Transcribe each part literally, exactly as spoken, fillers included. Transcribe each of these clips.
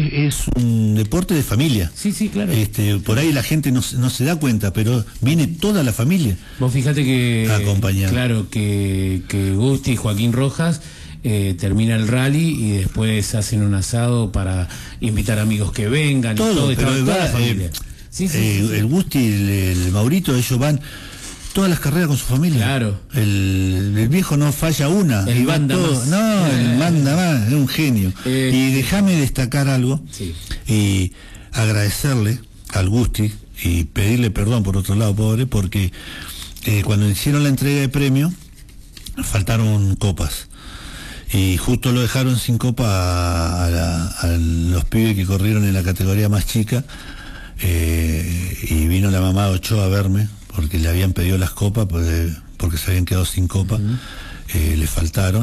es un deporte de familia. Sí, sí, claro. Este, por ahí la gente no, no se da cuenta, pero viene toda la familia. Vos fíjate que... A acompañar. Claro, que, que Gusti y Joaquín Rojas eh, termina el rally y después hacen un asado para invitar amigos que vengan. Todo, y todo, pero toda va, la familia. Eh, sí, sí, eh, sí, sí. El Gusti y el, el Maurito, ellos van todas las carreras con su familia. Claro. El, el viejo no falla una. El y va manda todo. más. No, Eh. el manda más, es un genio. Eh. Y déjame destacar algo Sí. y agradecerle al Gusti y pedirle perdón por otro lado, pobre, porque eh, cuando hicieron la entrega de premio faltaron copas. Y justo lo dejaron sin copa a, a, la, a los pibes que corrieron en la categoría más chica, eh, y vino la mamá de Ochoa a verme porque le habían pedido las copas porque, porque se habían quedado sin copa. Uh-huh. eh, le faltaron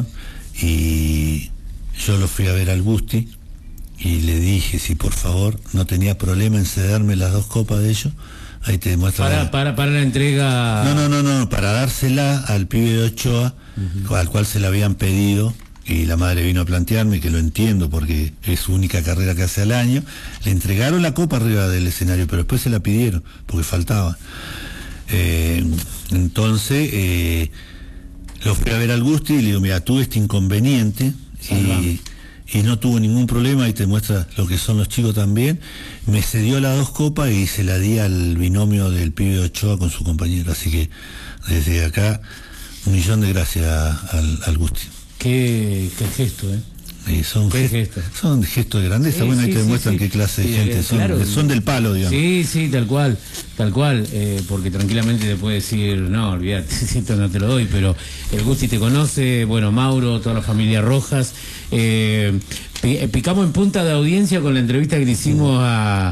y yo lo fui a ver al Gusti y le dije si por favor no tenía problema en cederme las dos copas de ellos. Ahí te demuestra para, la... para, para la entrega. No, no, no, no, para dársela al pibe de Ochoa, uh-huh. al cual se la habían pedido. Y la madre vino a plantearme, que lo entiendo porque es su única carrera que hace al año. Le entregaron la copa arriba del escenario, pero después se la pidieron porque faltaba. Eh, entonces eh, lo fui a ver al Gusti y le digo, mira, tuve este inconveniente y, y no tuvo ningún problema, y te muestra lo que son los chicos también. Me cedió las dos copas y se la di al binomio del pibe de Ochoa con su compañero. Así que desde acá un millón de gracias al, al Gusti. Qué, qué gesto, ¿eh? Sí, son, ¿Qué gest gesto? son gestos de grandeza, Sí, bueno, ahí sí, te sí, demuestran sí. qué clase de Sí, gente son, claro. son del palo, digamos. Sí, sí, tal cual, tal cual, eh, porque tranquilamente te puede decir, no, olvídate, esto no te lo doy, pero el Gusti te conoce, bueno, Mauro, toda la familia Rojas, eh, picamos en punta de audiencia con la entrevista que le hicimos a...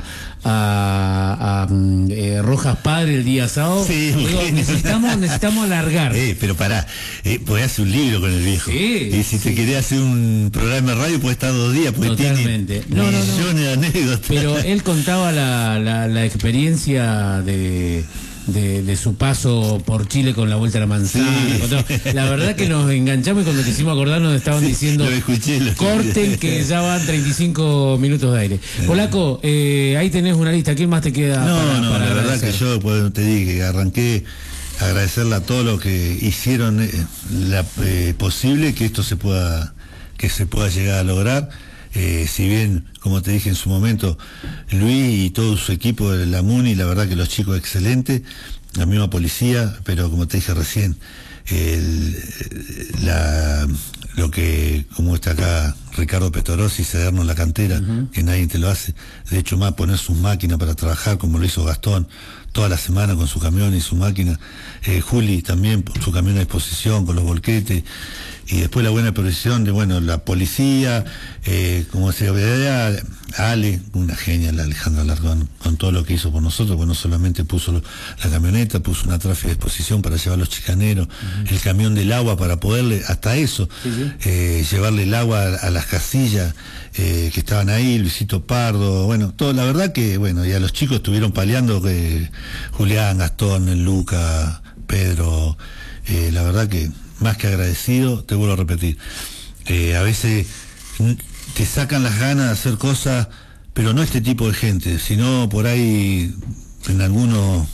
a, a eh, Rojas Padre el día sábado. Sí, Digo, necesitamos, necesitamos alargar. Eh, pero pará, eh, podés hacer un libro con el viejo. Sí, y si sí. te querés hacer un programa de radio, puede estar dos días, porque Totalmente. tiene No, no, millones no. de anécdotas. Pero él contaba la, la, la experiencia de, de, de su paso por Chile con la Vuelta a la Manzana. Sí. Contaba. La verdad que nos enganchamos y cuando te hicimos acordar nos estaban Sí, diciendo lo escuché, lo escuché. corten que ya van treinta y cinco minutos de aire. Polaco, eh, ahí tenés una lista. ¿Quién más te queda? No, para, no, para la verdad agradecer? que yo pues, te dije que arranqué a agradecerle a todos los que hicieron eh, la, eh, posible que esto se pueda, que se pueda llegar a lograr. Eh, si bien, como te dije en su momento, Luis y todo su equipo de la MUNI, la verdad que los chicos excelentes, la misma policía, pero como te dije recién, el, la, lo que, como está acá Ricardo Petorosi, cedernos la cantera, uh-huh. que nadie te lo hace, de hecho más poner sus máquinas para trabajar, como lo hizo Gastón, toda la semana con su camión y su máquina, eh, Juli también con su camión a disposición, con los volquetes, y después la buena posición de, bueno, la policía, eh, como se ve, Ale, una genia, la Alejandra Largón, con todo lo que hizo por nosotros, pues no solamente puso lo, la camioneta, puso una tráfico a disposición para llevar los chicaneros, uh-huh. el camión del agua para poderle, hasta eso, sí, sí. Eh, llevarle el agua a, a las casillas eh, que estaban ahí, Luisito Pardo, bueno, todo, la verdad que, bueno, y a los chicos estuvieron paleando, que Julián, Gastón, Luca, Pedro, eh, la verdad que más que agradecido, te vuelvo a repetir, eh, a veces te sacan las ganas de hacer cosas, pero no este tipo de gente, sino por ahí en algunos,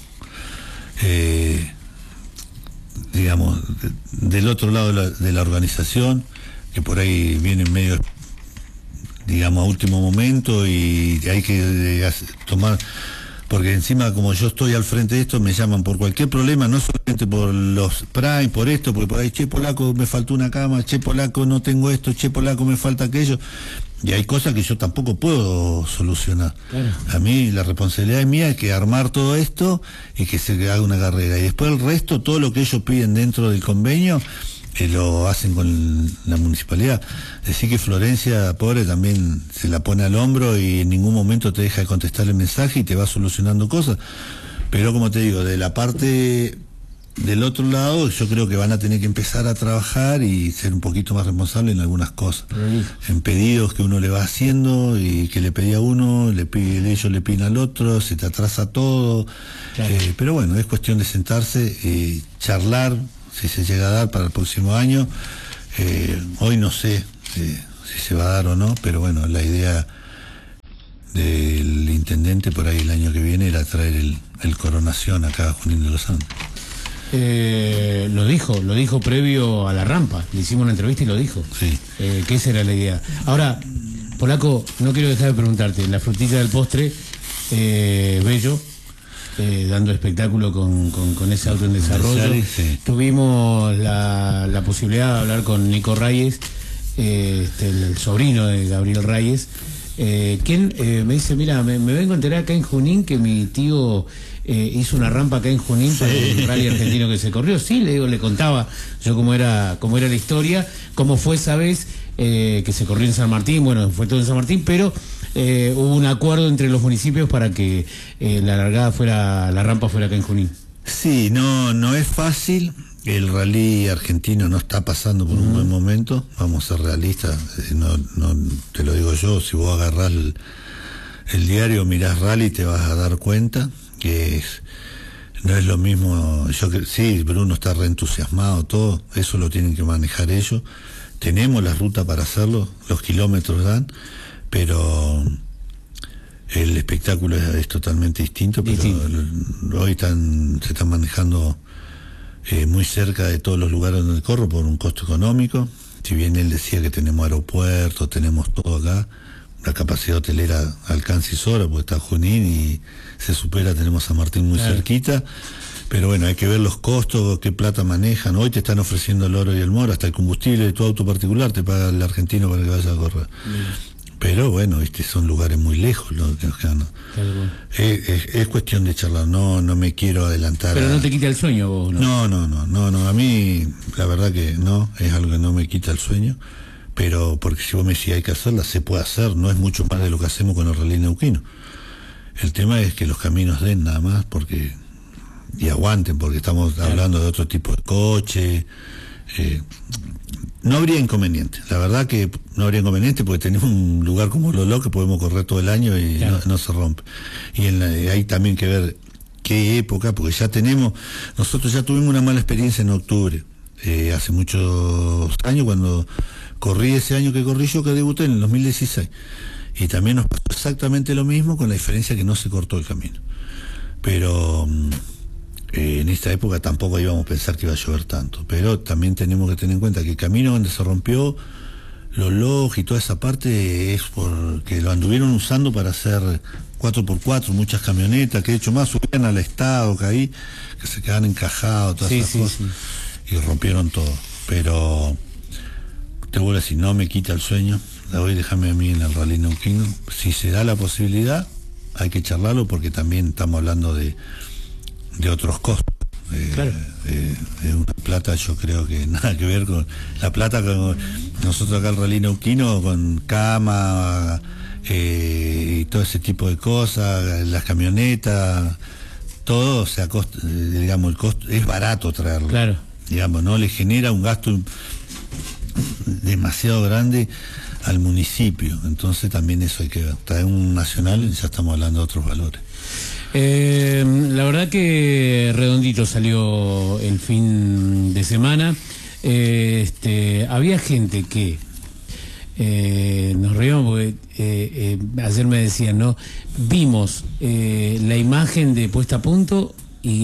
eh, digamos, de, del otro lado de la, de la organización, que por ahí vienen medio, digamos, a último momento y hay que de, de, tomar... Porque encima, como yo estoy al frente de esto, me llaman por cualquier problema, no solamente por los Prime, por esto, porque por ahí, che, Polaco, me faltó una cama, che, Polaco, no tengo esto, che, Polaco, me falta aquello. Y hay cosas que yo tampoco puedo solucionar. Claro. A mí la responsabilidad es mía, es que armar todo esto y que se haga una carrera. Y después el resto, todo lo que ellos piden dentro del convenio, que lo hacen con la municipalidad. Decir que Florencia, pobre, también se la pone al hombro y en ningún momento te deja de contestar el mensaje y te va solucionando cosas. Pero como te digo, de la parte del otro lado, yo creo que van a tener que empezar a trabajar y ser un poquito más responsables en algunas cosas. En pedidos que uno le va haciendo y que le pedía a uno, le pide, ellos le piden al otro, se te atrasa todo. Claro. Eh, pero bueno, es cuestión de sentarse y charlar, si se llega a dar para el próximo año. Eh, hoy no sé eh, si se va a dar o no, pero bueno, la idea del intendente por ahí el año que viene era traer el, el Coronación acá a Junín de los Andes. Eh, lo dijo, lo dijo previo a la rampa, le hicimos una entrevista y lo dijo, sí. eh, que esa era la idea. Ahora, Polaco, no quiero dejar de preguntarte, la frutilla del postre, eh, Bello, eh, dando espectáculo con, con, con ese auto en desarrollo, sí. Tuvimos la, la posibilidad de hablar con Nico Reyes, eh, este, el sobrino de Gabriel Reyes, eh, quien eh, me dice, mira, me, me vengo a enterar acá en Junín que mi tío eh, hizo una rampa acá en Junín, sí, para un rally argentino que se corrió. Sí, le digo, le contaba yo cómo era, cómo era la historia, cómo fue esa vez eh, que se corrió en San Martín, bueno, fue todo en San Martín, pero eh, hubo un acuerdo entre los municipios para que eh, la largada fuera, la rampa fuera acá en Junín. Sí, no, no es fácil. El rally argentino no está pasando por un uh-huh. buen momento, vamos a ser realistas, no, no te lo digo yo, si vos agarrás el, el diario, mirás rally, te vas a dar cuenta que es, no es lo mismo. Yo que sí, Bruno está reentusiasmado, todo, eso lo tienen que manejar ellos, tenemos la ruta para hacerlo, los kilómetros dan, pero el espectáculo es, es totalmente distinto, pero distinto. El, hoy están, se están manejando Eh, muy cerca de todos los lugares donde corro por un costo económico. Si bien él decía que tenemos aeropuertos, tenemos todo acá, la capacidad hotelera alcanza y sobra, porque está Junín y se supera, tenemos a Martín muy claro. cerquita, pero bueno, hay que ver los costos, qué plata manejan. Hoy te están ofreciendo el oro y el moro, hasta el combustible de tu auto particular te paga el argentino para que vayas a correr. Bien. Pero bueno, este, son lugares muy lejos, ¿no? Claro. Es, es, es cuestión de charlar, no no me quiero adelantar. Pero a... no te quita el sueño vos, ¿no? No, no, no, no, no, a mí la verdad que no, es algo que no me quita el sueño, pero porque si vos me decís hay que hacerla, se puede hacer, no es mucho más de lo que hacemos con el rally neuquino. El tema es que los caminos den nada más, porque y aguanten, porque estamos claro. hablando de otro tipo de coche. Eh, no habría inconveniente, la verdad que no habría inconveniente porque tenemos un lugar como Lolo que podemos correr todo el año y claro. no, no se rompe. Y en la, hay también que ver qué época, porque ya tenemos, nosotros ya tuvimos una mala experiencia en octubre, eh, hace muchos años cuando corrí ese año que corrí yo, que debuté en el dos mil dieciséis, y también nos pasó exactamente lo mismo, con la diferencia que no se cortó el camino. Pero Eh, en esta época tampoco íbamos a pensar que iba a llover tanto, pero también tenemos que tener en cuenta que el camino donde se rompió los log y toda esa parte es porque lo anduvieron usando para hacer cuatro por cuatro, muchas camionetas, que de hecho más subían al estado, que ahí que se quedaban encajados, todas sí, esas sí, cosas, sí. y rompieron todo. Pero te vuelvo a decir, no me quita el sueño, hoy déjame a mí en el rally neuquino, si se da la posibilidad hay que charlarlo, porque también estamos hablando de de otros costos. Eh, claro. eh, eh, una plata, yo creo que nada que ver con la plata con nosotros acá el rally neuquino, con cama eh, y todo ese tipo de cosas, las camionetas, todo, o sea, costo, eh, digamos, el costo es barato traerlo. Claro. Digamos, no le genera un gasto demasiado grande al municipio, entonces también eso hay que ver. Traer un nacional y ya estamos hablando de otros valores. Eh, la verdad que redondito salió el fin de semana. Eh, este, había gente que eh, nos reíamos porque eh, eh, ayer me decían, ¿no? Vimos eh, la imagen de puesta a punto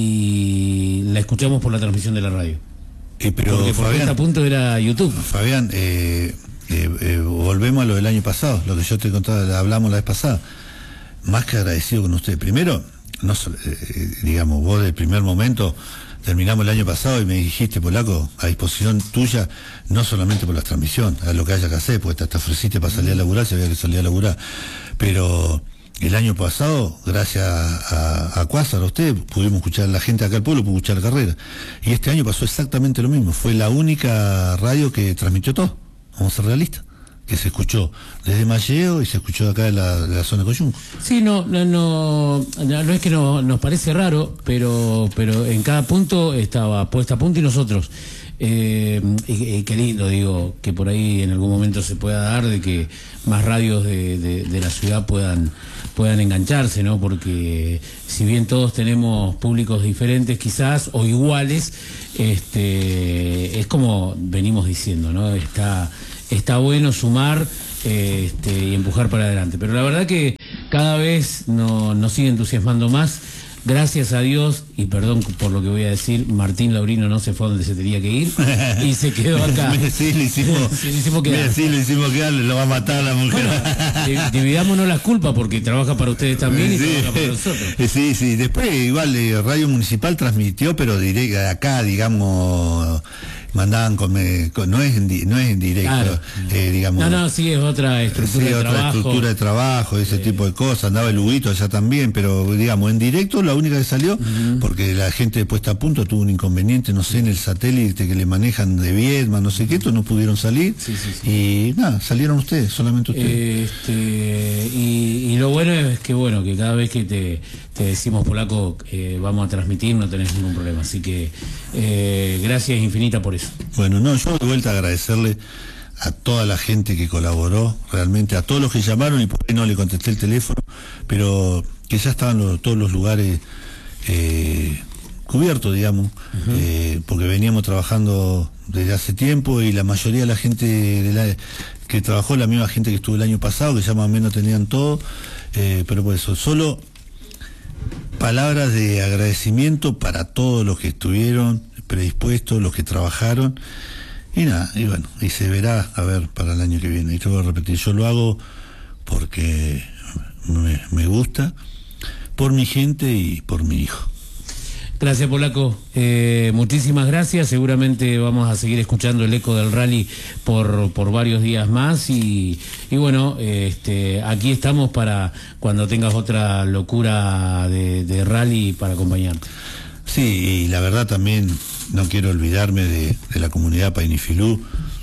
y la escuchamos por la transmisión de la radio. Eh, pero porque por Fabián, puesta a punto era YouTube. Fabián, eh, eh, eh, volvemos a lo del año pasado, lo que yo te contaba, hablamos la vez pasada. Más que agradecido con usted. Primero, no eh, digamos, vos del primer momento terminamos el año pasado y me dijiste, Polaco, a disposición tuya, no solamente por la transmisión, a lo que haya que hacer, porque hasta ofreciste para salir a laburar, si había que salir a laburar, pero el año pasado, gracias a, a Cuásar, a usted, pudimos escuchar a la gente acá al pueblo, pudo escuchar la carrera, y este año pasó exactamente lo mismo, fue la única radio que transmitió todo, vamos a ser realistas, que se escuchó desde Malleo y se escuchó de acá de la, de la zona de Coyunco. Sí, no, no, no, no es que no, nos parece raro, pero, pero en cada punto estaba puesta a punto y nosotros. Eh, y, y qué lindo, digo, que por ahí en algún momento se pueda dar de que más radios de, de, de la ciudad puedan, puedan engancharse, ¿no? Porque si bien todos tenemos públicos diferentes quizás, o iguales, este, es como venimos diciendo, ¿no? Está... Está bueno sumar eh, este, y empujar para adelante. Pero la verdad que cada vez no, nos sigue entusiasmando más. Gracias a Dios, y perdón por lo que voy a decir, Martín Laurino no se fue donde se tenía que ir y se quedó acá. Sí, le hicimos, sí, le hicimos quedar. Sí, le hicimos quedar, lo va a matar la mujer. Bueno, dividámonos las culpas porque trabaja para ustedes también y sí, trabaja para nosotros. Sí, sí, después igual eh, Radio Municipal transmitió, pero directo acá, digamos, mandaban con, con no es en, no es en directo, claro. eh, digamos. No, no, sí es otra estructura sí, de otra trabajo. estructura de trabajo, ese eh. tipo de cosas. Andaba el Huguito allá también, pero digamos, en directo la única que salió, uh-huh. porque la gente de Puesta a Punto tuvo un inconveniente, no sé, en el satélite que le manejan de Viedma, no sé qué, estos no pudieron salir. Sí, sí, sí. Y nada, salieron ustedes, solamente ustedes. Este, y, y lo bueno es que bueno, que cada vez que te, te decimos polaco, eh, vamos a transmitir, no tenés ningún problema. Así que eh, gracias infinita por eso. Bueno, no, yo de vuelta a agradecerle a toda la gente que colaboró, realmente a todos los que llamaron, y por ahí no le contesté el teléfono, pero que ya estaban los, todos los lugares eh, cubiertos, digamos, uh-huh. eh, porque veníamos trabajando desde hace tiempo y la mayoría de la gente de la, que trabajó, la misma gente que estuvo el año pasado, que ya más o menos tenían todo, eh, pero por eso, solo palabras de agradecimiento para todos los que estuvieron predispuestos, los que trabajaron, y nada, y bueno, y se verá a ver para el año que viene. Y te voy a repetir, yo lo hago porque me, me gusta, por mi gente y por mi hijo. Gracias, Polaco, eh, muchísimas gracias. Seguramente vamos a seguir escuchando el eco del rally por, por varios días más y, y bueno, este, aquí estamos para cuando tengas otra locura de, de rally para acompañarte. Sí, y la verdad también no quiero olvidarme de, de la comunidad Painifilú,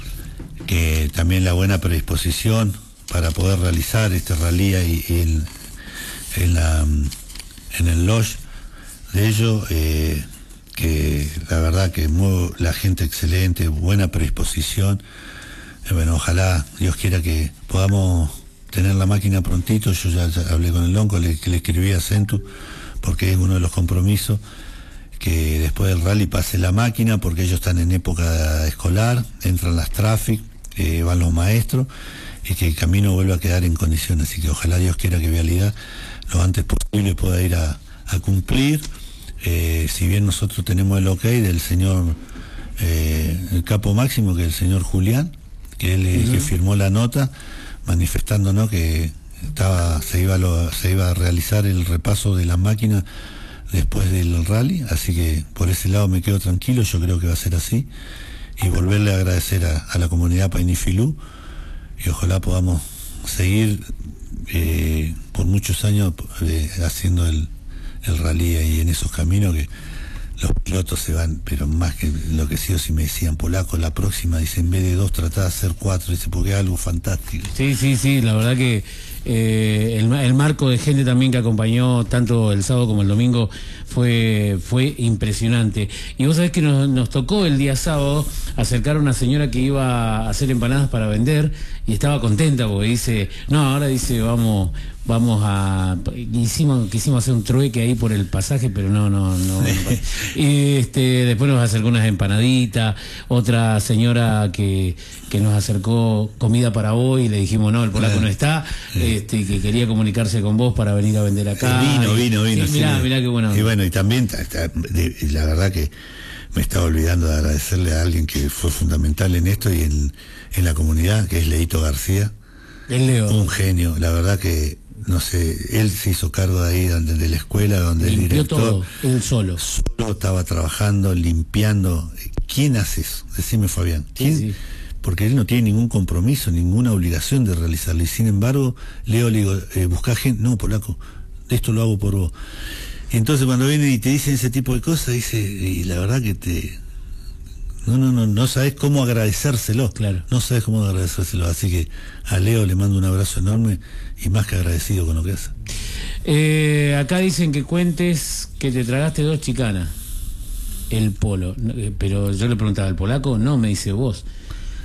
que también la buena predisposición para poder realizar este rally y, y el, en, la, en el lodge de ellos, eh, que la verdad que muy, la gente excelente, buena predisposición. Eh, bueno, ojalá Dios quiera que podamos tener la máquina prontito. Yo ya, ya hablé con el Lonco, le, que le escribí a Centu, porque es uno de los compromisos, que después del rally pase la máquina, porque ellos están en época escolar, entran las traffic, eh, van los maestros, y que el camino vuelva a quedar en condiciones. Así que ojalá Dios quiera que Vialidad lo antes posible pueda ir a, a cumplir. Eh, si bien nosotros tenemos el ok del señor, eh, el capo máximo, que es el señor Julián, que él es uh-huh. que firmó la nota manifestándonos que estaba se iba, lo, se iba a realizar el repaso de la máquina después del rally, así que por ese lado me quedo tranquilo, yo creo que va a ser así, y volverle a agradecer a, a la comunidad Painifilú, y ojalá podamos seguir eh, por muchos años eh, haciendo el, el rally ahí en esos caminos, que los pilotos se van, pero más que lo que sí o sí me decían, Polaco, la próxima, dice, en vez de dos tratá de hacer cuatro, dice, porque es algo fantástico. Sí, sí, sí, la verdad que eh, el, el marco de gente también que acompañó tanto el sábado como el domingo fue fue impresionante. Y vos sabés que nos, nos tocó el día sábado acercar a una señora que iba a hacer empanadas para vender y estaba contenta porque dice, no, ahora dice, vamos vamos a hicimos quisimos hacer un trueque ahí por el pasaje, pero no no no, no y este después nos acercó unas empanaditas, otra señora que que nos acercó comida para hoy y le dijimos no, el polaco no está, este que quería comunicarse con vos para venir a vender acá. Vino, vino, vino. Sí, mirá, mirá qué bueno. Y bueno, y también la verdad que me estaba olvidando de agradecerle a alguien que fue fundamental en esto y en, en la comunidad, que es Leito García. El Leo. Un genio, la verdad que no sé, él se hizo cargo de ahí, donde, de la escuela, donde limpió el director todo, él solo. Solo estaba trabajando, limpiando. ¿Quién hace eso? Decime, Fabián. ¿Quién? Sí, sí. Porque él no tiene ningún compromiso, ninguna obligación de realizarlo. Y sin embargo, Leo le digo, eh, buscá gente. No, Polaco, esto lo hago por vos. Y entonces cuando vienen y te dicen ese tipo de cosas, dice, y la verdad que te... No, no, no, no sabes cómo agradecérselo. Claro. No sabes cómo agradecérselo. Así que a Leo le mando un abrazo enorme y más que agradecido con lo que hace. Eh, acá dicen que cuentes que te tragaste dos chicanas. El Polo. Pero yo le preguntaba, ¿el polaco? No, me dice vos.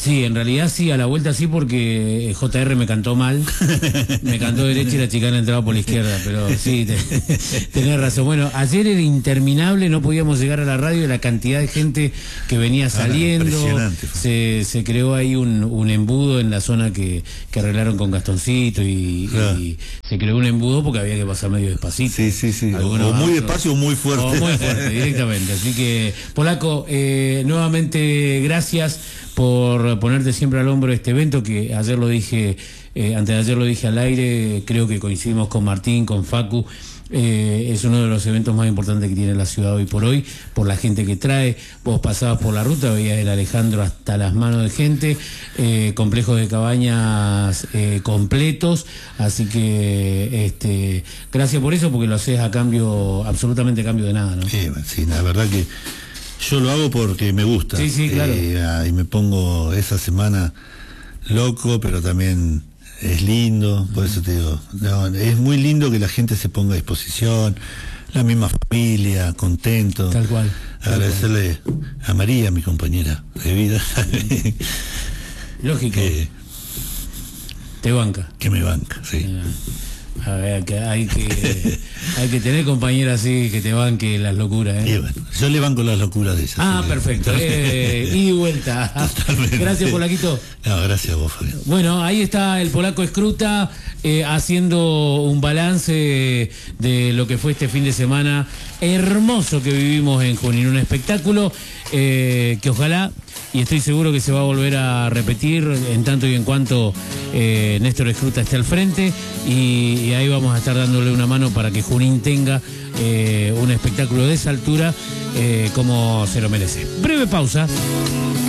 Sí, en realidad sí, a la vuelta sí, porque J R me cantó mal, me cantó derecha y la chicana entraba por la izquierda, pero sí, te, tenés razón. Bueno, ayer era interminable, no podíamos llegar a la radio, la cantidad de gente que venía saliendo, ah, se, se creó ahí un, un embudo en la zona que, que arreglaron con Gastoncito y, claro. y se creó un embudo porque había que pasar medio despacito. Sí, sí, sí, o, o muy despacio o muy fuerte. O muy fuerte, directamente. Así que, Polaco, eh, nuevamente gracias por ponerte siempre al hombro este evento que ayer lo dije, eh, antes de ayer lo dije al aire, creo que coincidimos con Martín, con Facu, eh, es uno de los eventos más importantes que tiene la ciudad hoy por hoy, por la gente que trae. Vos pasabas por la ruta, veías el Alejandro hasta las manos de gente, eh, complejos de cabañas eh, completos, así que este gracias por eso, porque lo haces a cambio, absolutamente a cambio de nada, ¿no? Sí, sí, la verdad que yo lo hago porque me gusta. Sí, sí, claro. Eh, y me pongo esa semana loco, pero también es lindo, por eso te digo, no, es muy lindo que la gente se ponga a disposición, la misma familia, contento. Tal cual. Agradecerle tal cual. A María, mi compañera de vida. Lógico. Que, te banca. Que me banca, sí. Yeah. A ver, que hay que hay que tener compañeras así que te banque las locuras, ¿eh? Y bueno, yo le banco las locuras de esas. Ah, perfecto. Eh, y vuelta. Totalmente. Gracias, Polaquito. No, gracias a vos, Fabián. Bueno, ahí está el Polaco Escruta eh, haciendo un balance de lo que fue este fin de semana hermoso que vivimos en Junín. Un espectáculo eh, que ojalá, y estoy seguro que se va a volver a repetir en tanto y en cuanto eh, Néstor Escruta esté al frente, y, y ahí vamos a estar dándole una mano para que Junín tenga eh, un espectáculo de esa altura eh, como se lo merece. Breve pausa.